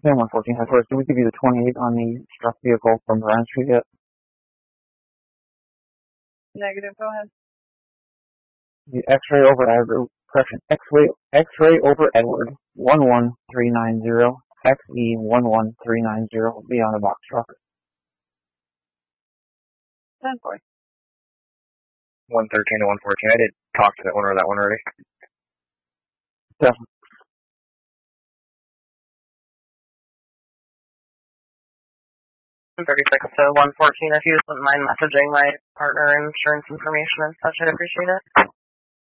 Yeah, 114 headquarters. Did we give you the 28 on the struck vehicle from Ryan Street yet? Negative, go ahead. The X-ray over Edward, correction, X-ray over Edward, 11390, XE 11390, be on the box truck. 10-4. 113 to 114. I did talk to the owner of that one already. Definitely. 36 to 114, if you just wouldn't mind messaging my partner insurance information and such, I'd appreciate it.